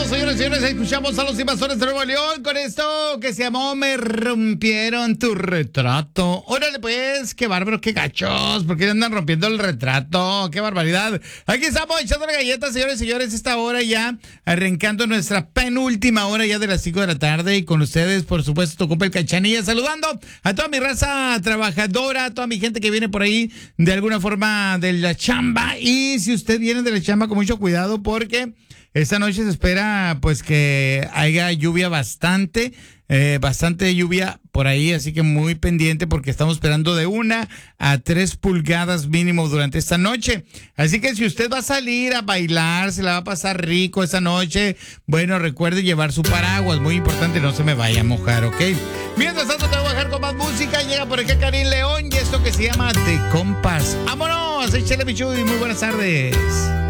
señores y señores, escuchamos a los Invasores de Nuevo León con esto que se llamó Me rompieron tu retrato. Órale pues, qué bárbaro, qué gachos, ¿por qué andan rompiendo el retrato? Qué barbaridad. Aquí estamos echando galletas, señores y señores, esta hora ya, arrancando nuestra penúltima hora ya de las 5 de la tarde, y con ustedes, por supuesto, tu compa el Cachanilla, saludando a toda mi raza trabajadora, a toda mi gente que viene por ahí de alguna forma de la chamba. Y si usted viene de la chamba, con mucho cuidado, porque esta noche se espera pues que haya lluvia bastante lluvia por ahí, así que muy pendiente porque estamos esperando de 1 a 3 pulgadas mínimo durante esta noche. Así que si usted va a salir a bailar, se la va a pasar rico esta noche, bueno, recuerde llevar su paraguas, muy importante, no se me vaya a mojar, ¿ok? Mientras tanto te voy a bajar con más música, llega por acá Karim León y esto que se llama The Compass. ¡Vámonos! Échale, Michuy, muy buenas tardes.